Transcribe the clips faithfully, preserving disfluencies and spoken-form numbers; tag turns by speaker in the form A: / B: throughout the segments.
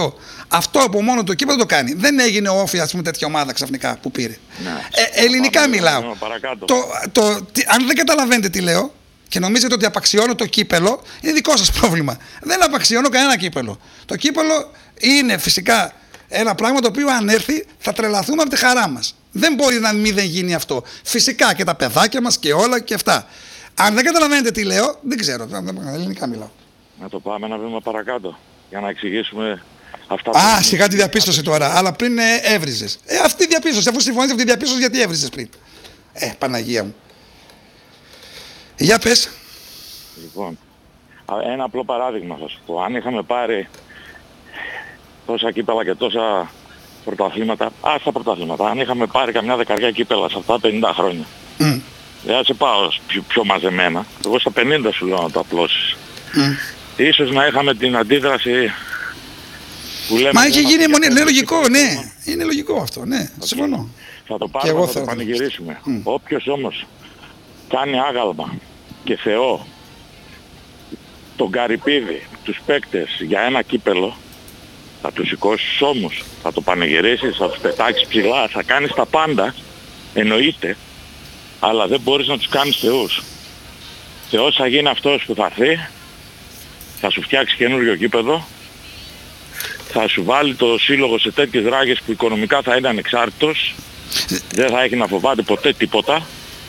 A: αυτό. Αυτό από μόνο το κήπεδο το κάνει. Δεν έγινε όφη, ας πούμε, τέτοια ομάδα ξαφνικά που πήρε.
B: Ναι.
A: Ε, ελληνικά πάμε, μιλάω.
B: Ναι,
A: το, το, τι, αν δεν καταλαβαίνετε τι λέω και νομίζετε ότι απαξιώνω το κύπελο, είναι δικό σας πρόβλημα. Δεν απαξιώνω κανένα κύπελο. Το κύπελο είναι φυσικά ένα πράγμα το οποίο αν έρθει θα τρελαθούμε από τη χαρά μας. Δεν μπορεί να μην δεν γίνει αυτό. Φυσικά και τα παιδάκια μας και όλα και αυτά. Αν δεν καταλαβαίνετε τι λέω, δεν ξέρω. Ελληνικά μιλάω.
B: Να το πάμε ένα βήμα παρακάτω για να εξηγήσουμε αυτά.
A: Α, σιγά τη διαπίστωση τώρα. Αλλά πριν ε, έβριζες. Ε, αυτή η διαπίστωση. Αφού συμφωνείς αυτή τη διαπίστωση, γιατί έβριζες πριν? Ε, Παναγία μου. Για πες.
B: Λοιπόν, ένα απλό παράδειγμα θα σου πω. Αν είχαμε πάρει τόσα κύπελα και τόσα πρωταθλήματα, άστα πρωταθλήματα, αν είχαμε πάρει καμιά δεκαριά κύπελα σε αυτά τα πενήντα χρόνια, mm. δεν σε πάω πιο, πιο μαζεμένα, εγώ στα πενήντα σου λέω να το απλώσεις. Mm. Ίσως να είχαμε την αντίδραση που λέμε...
A: Μα έχει γίνει μονή, είναι λογικό, ναι. Είναι λογικό αυτό, ναι. Okay. Συμφωνώ.
B: Θα το πάρουμε, θα το πανηγυρίσουμε. Mm. Όποιος όμως κάνει άγαλμα και Θεό τον Καρυπίδη, τους παίκτες για ένα κύπελο, θα τους σηκώσεις ώμους, θα το πανηγυρίσεις, θα τους πετάξεις ψηλά, θα κάνεις τα πάντα, εννοείται, αλλά δεν μπορείς να τους κάνεις θεούς. Θεός θα γίνει αυτός που θα έρθει, θα σου φτιάξει καινούριο γήπεδο, θα σου βάλει το σύλλογο σε τέτοιες ράγες που οικονομικά θα είναι ανεξάρτητος, δεν θα έχει να φοβάται ποτέ τίποτα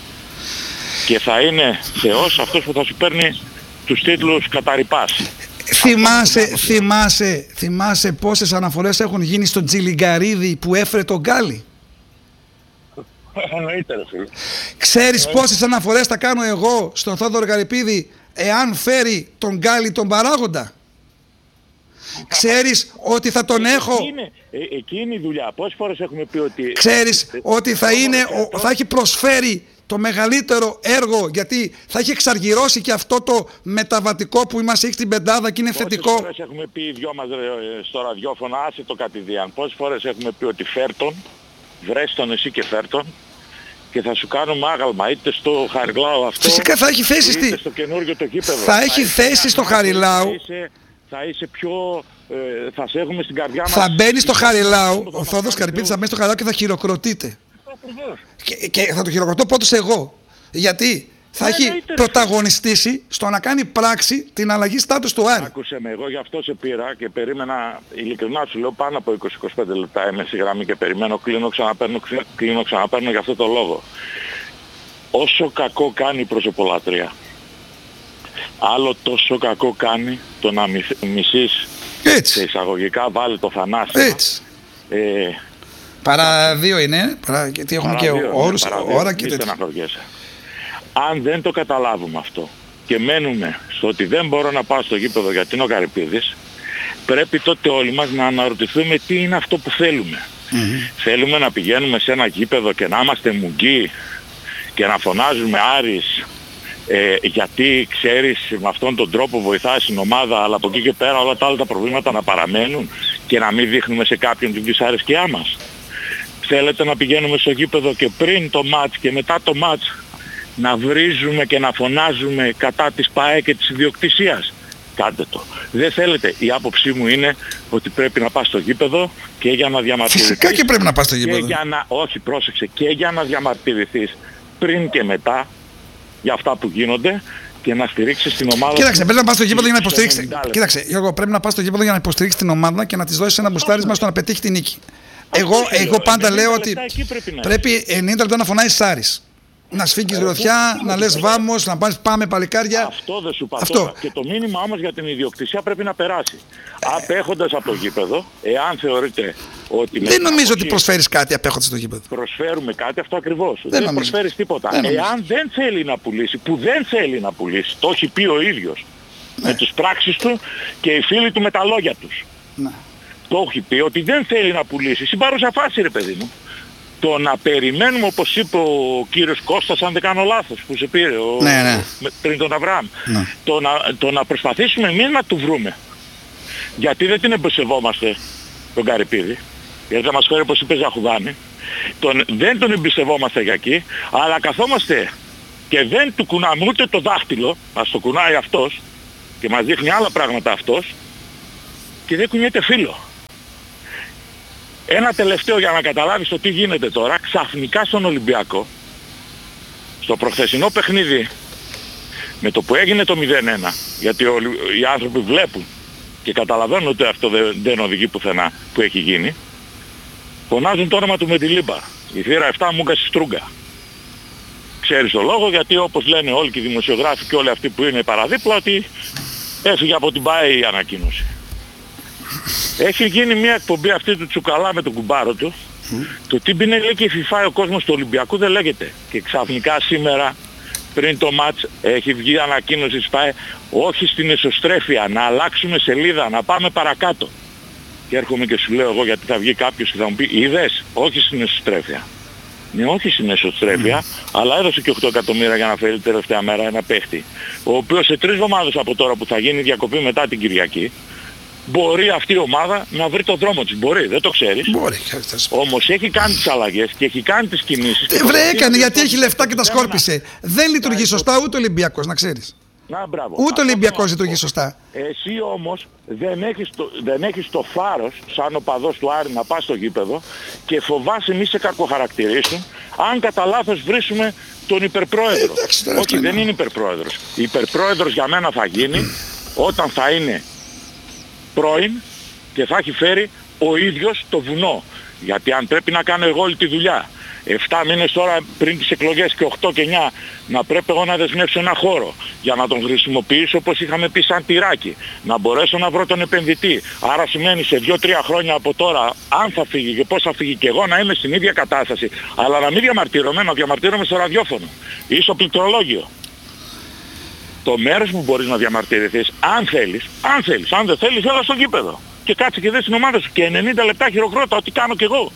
B: και θα είναι Θεός αυτός που θα σου παίρνει τους τίτλους καταρρυπάς.
A: Θυμάσαι, θυμάσαι, θυμάσαι πόσες αναφορές έχουν γίνει στον Τζιλιγκαρίδη που έφερε τον Γκάλι?
B: Εννοείται ρε φίλε.
A: Ξέρεις πόσες αναφορές θα κάνω εγώ στον Θόδωρο Καρυπίδη εάν φέρει τον Γκάλι τον παράγοντα? Ξέρεις ότι θα τον έχω...
B: Εκεί είναι, ε, εκεί είναι η δουλειά. Πόσες φορές έχουμε πει ότι...
A: Ξέρεις ότι θα, είναι, ο, θα έχει προσφέρει το μεγαλύτερο έργο, γιατί θα έχει εξαργυρώσει και αυτό το μεταβατικό που μας έχει στην πεντάδα και είναι
B: πόσες
A: θετικό.
B: Πόσες φορές έχουμε πει οι δυο μας στο ραδιόφωνο, άσε το κατηδίαν. Πόσες φορές έχουμε πει ότι φέρτον, βρες τον εσύ και φέρτον και θα σου κάνουμε άγαλμα είτε στο Χαριλάου αυτό,
A: φυσικά θα έχει θέση
B: είτε
A: στη...
B: στο καινούργιο το γήπεδο.
A: Θα έχει θέση στο Χαριλάου.
B: Θα είσαι πιο... Ε, θα σε έχουμε στην καρδιά μας.
A: Θα μπαίνει στο Χαριλάου, ο Θόδωρος Καρυπίδης θα μπαίνει στο Χαριλάου και θα χειροκροτείτε. Και, και θα το χειροκροτώ πρώτος εγώ. Γιατί θα ναι, έχει ναι, πρωταγωνιστήσει στο να κάνει πράξη την αλλαγή στάτους του Άρη.
B: Άκουσε με, εγώ γι' αυτό σε πήρα και περίμενα, ειλικρινά σου λέω, πάνω από είκοσι με είκοσι πέντε λεπτά είμαι στη γραμμή και περιμένω, κλείνω, ξαναπαίρνω, κλείνω, ξαναπαίρνω για αυτό το λόγο. Όσο κακό κάνει η προσωπολατρία, άλλο τόσο κακό κάνει το να μισείς σε εισαγωγικά βάλει το θανάσιο.
A: Έτσι.
B: Ε,
A: παρά δύο είναι, παρά, γιατί έχουμε
B: παρά
A: και
B: δύο,
A: όρους,
B: ναι,
A: ώρα και τέτοια.
B: Αν δεν το καταλάβουμε αυτό και μένουμε στο ότι δεν μπορώ να πάω στο γήπεδο γιατί είναι ο Καρυπίδης, πρέπει τότε όλοι μας να αναρωτηθούμε τι είναι αυτό που θέλουμε. Mm-hmm. Θέλουμε να πηγαίνουμε σε ένα γήπεδο και να είμαστε μουγγί και να φωνάζουμε Άρης ε, γιατί ξέρεις με αυτόν τον τρόπο βοηθάς την ομάδα, αλλά από εκεί και πέρα όλα τα άλλα τα προβλήματα να παραμένουν και να μην δείχνουμε σε κάποιον την δυσαρέσκειά μας. Θέλετε να πηγαίνουμε στο γήπεδο και πριν το μάτς και μετά το μάτς να βρίζουμε και να φωνάζουμε κατά της ΠΑΕ και της ιδιοκτησίας? Κάντε το. Δεν θέλετε. Η άποψή μου είναι ότι πρέπει να πας στο γήπεδο και για να διαμαρτυρηθείς.
A: Φυσικά και πρέπει να πας στο γήπεδο.
B: Και για να, όχι πρόσεξε, και για να διαμαρτυρηθείς πριν και μετά για αυτά που γίνονται και να στηρίξεις την ομάδα.
A: Κοίταξε, πρέπει να πας στο γήπεδο για να υποστηρίξεις. Κοίταξε, Γιώργο, πρέπει να πας στο γήπεδο για να υποστηρίξεις την ομάδα και να της δώσεις ένα μπουστάρισμα στο να πετύχει την νίκη. Εγώ, εγώ πάντα λέω ότι πρέπει, πρέπει ενενήντα λεπτά να φωνάζεις Άρης. Να σφίγγεις γροθιά, να λες βάμος, να πας πάμε παλικάρια.
B: Αυτό δεν σου πατώ. Και το μήνυμα όμως για την ιδιοκτησία πρέπει να περάσει. Απέχοντας από το γήπεδο, εάν θεωρείτε ότι...
A: Δεν νομίζω ότι προσφέρεις κάτι απέχοντας στο γήπεδο.
B: Προσφέρουμε κάτι, αυτό ακριβώς. Δεν, δεν προσφέρεις τίποτα. Δεν εάν δεν θέλει να πουλήσει, που δεν θέλει να πουλήσει, το έχει πει ο ίδιος, ναι, με τις πράξεις του και οι φίλοι του με τα λόγια τους. Ναι. Το έχει πει ότι δεν θέλει να πουλήσει. Στην παρούσα φάση ρε παιδί μου. Το να περιμένουμε, όπως είπε ο κύριος Κώστας, αν δεν κάνω λάθος, που σε πήρε ο...
A: ναι, ναι.
B: πριν τον Αβραάμ,
A: ναι.
B: το, να, το να προσπαθήσουμε εμείς να του βρούμε. Γιατί δεν την εμπιστευόμαστε τον Καρυπίδη, γιατί θα μας φέρει όπως είπε Ζαχουδάνη, τον, δεν τον εμπιστευόμαστε για εκεί, αλλά καθόμαστε και δεν του κουνάμε ούτε το δάχτυλο, μας το κουνάει αυτός και μας δείχνει άλλα πράγματα αυτός και δεν κουνιέται φίλο. Ένα τελευταίο για να καταλάβεις το τι γίνεται τώρα. Ξαφνικά στον Ολυμπιακό, στο προχθεσινό παιχνίδι, με το που έγινε το μηδέν ένα, γιατί όλοι, οι άνθρωποι βλέπουν και καταλαβαίνουν ότι αυτό δεν, δεν οδηγεί πουθενά που έχει γίνει, φωνάζουν το όνομα του Μεντιλίμπα. Η θύρα επτά μου έκασε στρούγκα. Ξέρεις το λόγο, γιατί όπως λένε όλοι και οι δημοσιογράφοι και όλοι αυτοί που είναι παραδίπλα, ότι έφυγε από την ΠΑΕ η ανακοίνωση. Έχει γίνει μια εκπομπή αυτή του Τσουκαλά με τον κουμπάρο του. Mm. Το τι μπίνε λέει και η FIFA ο κόσμος του Ολυμπιακού δεν λέγεται. Και ξαφνικά σήμερα πριν το μάτς έχει βγει ανακοίνωση της ΠΑΕ, όχι στην εσωστρέφεια, να αλλάξουμε σελίδα, να πάμε παρακάτω. Και έρχομαι και σου λέω εγώ, γιατί θα βγει κάποιος και θα μου πει, είδες, όχι στην εσωστρέφεια. Ναι, όχι στην εσωστρέφεια, mm. αλλά έδωσε και οκτώ εκατομμύρια για να φέρει τελευταία μέρα ένα παίχτη, ο οποίος σε τρεις εβδομάδες από τώρα που θα γίνει διακοπή μετά την Κυριακή, μπορεί αυτή η ομάδα να βρει το δρόμο της. Μπορεί, δεν το ξέρεις.
A: Μπορεί.
B: Όμως έχει κάνει τις αλλαγές και έχει κάνει τις κινήσεις.
A: Ε, βρε, έκανε γιατί έχει λεφτά και τα σκόρπισε. Δεν λειτουργεί σωστά ούτε ο Ολυμπιακός, να ξέρεις.
B: Να, μπράβο.
A: Ούτε ο Ολυμπιακός λειτουργεί σωστά.
B: Εσύ όμως δεν έχεις, το, δεν έχεις το φάρος, σαν οπαδός του Άρη, να πας στο γήπεδο και φοβάσαι μη σε κακοχαρακτηρίσουν αν κατά λάθος βρίσουμε τον υπερπρόεδρο.
A: Ε, εντάξει,
B: όχι, δεν είναι. είναι υπερπρόεδρος. Η υπερπρόεδρος για μένα θα γίνει όταν θα είναι πρώην και θα έχει φέρει ο ίδιος το βουνό. Γιατί αν πρέπει να κάνω εγώ όλη τη δουλειά, εφτά μήνες τώρα πριν τις εκλογές και οκτώ και εννιά, να πρέπει εγώ να δεσμεύσω ένα χώρο για να τον χρησιμοποιήσω όπως είχαμε πει σαν τυράκι, να μπορέσω να βρω τον επενδυτή. Άρα σημαίνει σε δύο τρία χρόνια από τώρα, αν θα φύγει και πώς θα φύγει και εγώ, να είμαι στην ίδια κατάσταση. Αλλά να μην διαμαρτύρομαι, να διαμαρτύρομαι στο ραδιόφωνο ή στο πληκτρολόγιο. Το μέρος που μπορείς να διαμαρτυρηθείς, αν θέλεις, αν θέλεις, αν δεν θέλεις, έλα στο γήπεδο. Και κάτσε και δες την ομάδα σου και ενενήντα λεπτά χειροκρότα, ό,τι κάνω κι εγώ.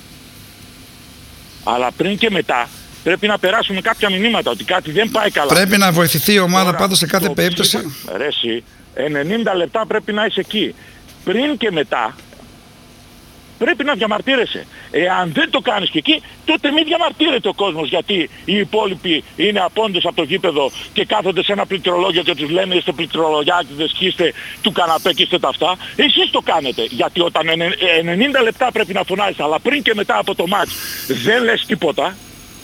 B: Αλλά πριν και μετά πρέπει να περάσουμε κάποια μηνύματα ότι κάτι δεν πάει καλά.
A: Πρέπει να βοηθηθεί η ομάδα πάντως σε κάθε περίπτωση.
B: Ρε εσύ, ενενήντα λεπτά πρέπει να είσαι εκεί. Πριν και μετά πρέπει να διαμαρτύρεσαι. Εάν δεν το κάνεις και εκεί, τότε μην διαμαρτύρεται ο κόσμος, γιατί οι υπόλοιποι είναι απόντες από το γήπεδο και κάθονται σε ένα πληκτρολόγιο και τους λένε είστε πληκτρολογιάκηδες και είστε του καναπέ και είστε τα αυτά. Εσείς το κάνετε, γιατί όταν ενενήντα λεπτά πρέπει να φωνάζεις, αλλά πριν και μετά από το μάτς δεν λες τίποτα,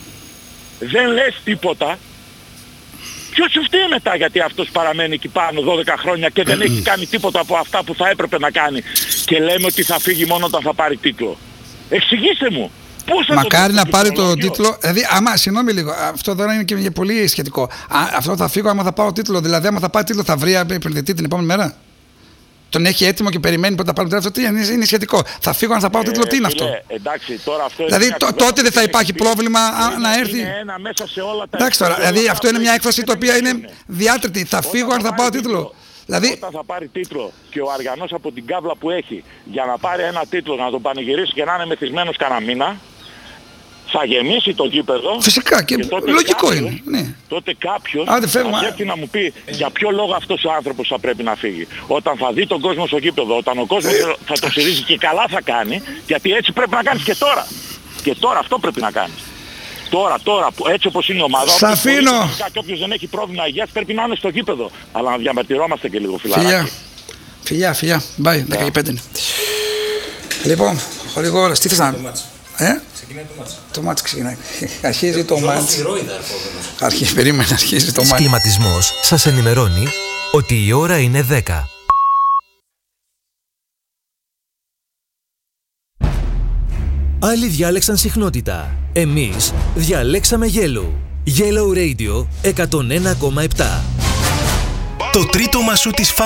B: δεν λες τίποτα, ποιος σου φταίει μετά, γιατί αυτός παραμένει εκεί πάνω δώδεκα χρόνια και δεν έχει κάνει τίποτα από αυτά που θα έπρεπε να κάνει και λέμε ότι θα φύγει μόνο όταν θα πάρει τίτλο. Εξηγήστε μου.
A: Μακάρι να πάρει το τίτλο. Δηλαδή, άμα, συγγνώμη λίγο, αυτό τώρα είναι και πολύ σχετικό. Α, αυτό θα φύγω άμα θα πάρω τίτλο. Δηλαδή, άμα θα πάρει τίτλο, θα βρει επενδυτή την επόμενη μέρα. Τον έχει έτοιμο και περιμένει πότε θα πάρει το τίτλο. Τι είναι, είναι σχετικό. Θα φύγω αν θα πάρω τίτλο, τι είναι αυτό.
B: Ε, εντάξει, τώρα αυτό
A: δηλαδή, το, τότε δεν θα υπάρχει πρόβλημα
B: είναι,
A: να έρθει.
B: Είναι ένα μέσα σε όλα τα
A: εντάξει τώρα, δηλαδή αυτό είναι μια έκφραση η οποία είναι διάτρητη. Θα φύγω αν θα πάρω τίτλο. Δηλαδή...
B: Όταν θα πάρει τίτλο και ο Αργανός από την κάβλα που έχει για να πάρει ένα τίτλο, να τον πανηγυρίσει και να είναι μεθυσμένος κανένα μήνα, θα γεμίσει το γήπεδο.
A: Φυσικά και, και λογικό κάποιος, είναι. Ναι.
B: Τότε κάποιος θα έρθει να μου πει για ποιο λόγο αυτός ο άνθρωπος θα πρέπει να φύγει. Όταν θα δει τον κόσμο στο γήπεδο, όταν ο κόσμος ε, θα το στηρίζει και καλά θα κάνει, γιατί έτσι πρέπει να κάνεις και τώρα. Και τώρα αυτό πρέπει να κάνεις. Τώρα, τώρα, έτσι όπως είναι η ομάδα,
A: σ' αφήνω.
B: Και όποιος δεν έχει πρόβλημα υγείας πρέπει να είναι στο γήπεδο. Αλλά να διαμαρτυρόμαστε και λίγο φιλαράκι.
A: Φιλιά, φιλιά, φιλιά. Μπάει, δεκαπέντε είναι. Λοιπόν, χωρίγω ώρας, τι θες να... Ε?
C: Ξεκινάει το μάτς.
A: Το μάτς ξεκινάει. Αρχίζει το μάτς. Αρχίζει, περίμενε, αρχίζει το μάτς.
D: Κλιματισμός σας ενημερώνει ότι η ώρα είναι δέκα. Άλλοι διάλεξαν συχνότητα. Εμείς διαλέξαμε Yellow. Yellow Radio εκατόν ένα κόμμα επτά.
E: Το τρίτο μασού της